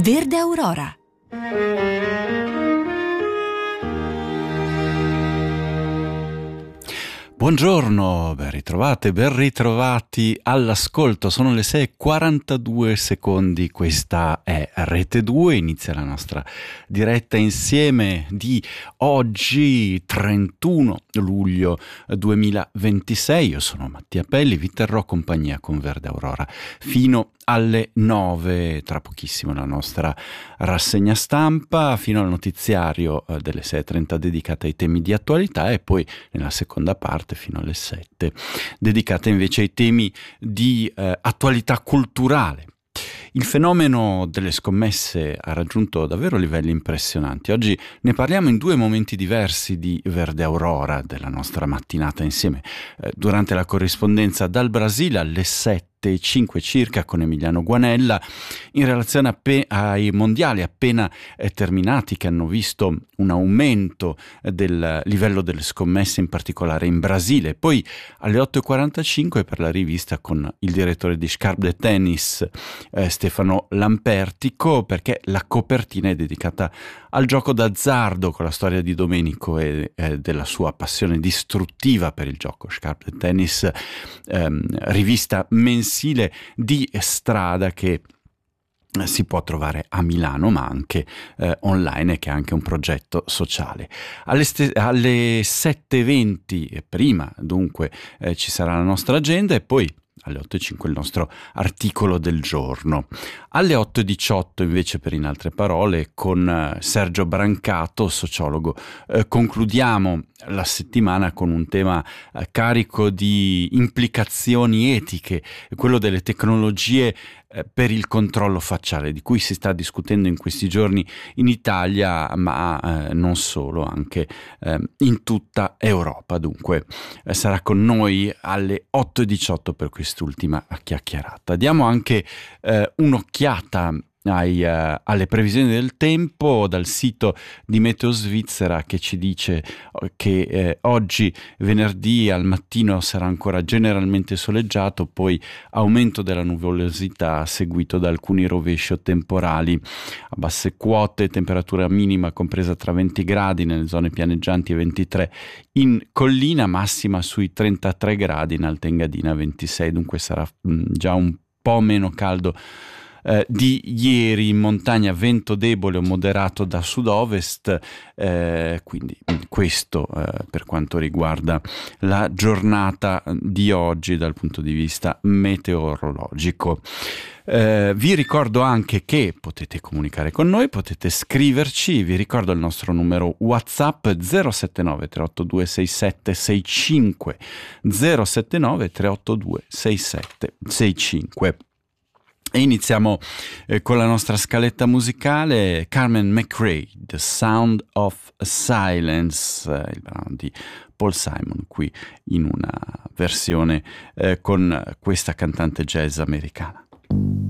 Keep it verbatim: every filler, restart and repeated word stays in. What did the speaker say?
Verde Aurora. Buongiorno, ben ritrovate, ben ritrovati all'ascolto. Sono le sei e quarantadue secondi, questa è Rete due, inizia la nostra diretta insieme di oggi, trentuno luglio duemilaventisei. Io sono Mattia Pelli, vi terrò compagnia con Verde Aurora fino alle nove, tra pochissimo la nostra rassegna stampa, fino al notiziario delle sei e trenta dedicata ai temi di attualità e poi nella seconda parte fino alle sette dedicata invece ai temi di eh, attualità culturale. Il fenomeno delle scommesse ha raggiunto davvero livelli impressionanti. Oggi ne parliamo in due momenti diversi di Verde Aurora, della nostra mattinata insieme, eh, durante la corrispondenza dal Brasile alle sette e cinque circa con Emiliano Guanella, in relazione appe- ai mondiali appena eh, terminati, che hanno visto un aumento eh, del livello delle scommesse, in particolare in Brasile. Poi alle otto e quarantacinque per la rivista con il direttore di Scarpe de Tennis, eh, Stefano Lampertico, perché la copertina è dedicata al gioco d'azzardo, con la storia di Domenico e eh, della sua passione distruttiva per il gioco. Scarpe de Tennis, ehm, rivista mensile di strada che si può trovare a Milano, ma anche eh, online, e che è anche un progetto sociale. Alle, ste- alle sette e venti prima, dunque, eh, ci sarà la nostra agenda, e poi alle otto e cinque il nostro articolo del giorno. Alle otto e diciotto invece, per In Altre Parole, con eh, Sergio Brancato, sociologo, eh, concludiamo la settimana con un tema eh, carico di implicazioni etiche, quello delle tecnologie eh, per il controllo facciale, di cui si sta discutendo in questi giorni in Italia, ma eh, non solo, anche eh, in tutta Europa. Dunque eh, sarà con noi alle otto e diciotto per quest'ultima chiacchierata. Diamo anche eh, un'occhiata Ai, uh, alle previsioni del tempo dal sito di Meteo Svizzera, che ci dice che eh, oggi venerdì al mattino sarà ancora generalmente soleggiato, poi aumento della nuvolosità seguito da alcuni rovesci o temporali a basse quote, temperatura minima compresa tra venti gradi nelle zone pianeggianti e ventitré in collina, massima sui trentatré gradi in Alta Engadina, ventisei, dunque sarà mh, già un po' meno caldo Eh, di ieri. In montagna vento debole o moderato da sud-ovest, eh, quindi questo eh, per quanto riguarda la giornata di oggi dal punto di vista meteorologico. Eh, vi ricordo anche che potete comunicare con noi, potete scriverci. Vi ricordo il nostro numero WhatsApp zero sette nove tre otto due sei sette sei cinque, zero sette nove tre otto due sei sette sei cinque. E iniziamo eh, con la nostra scaletta musicale. Carmen McRae, The Sound of Silence, eh, il brano di Paul Simon, qui in una versione eh, con questa cantante jazz americana.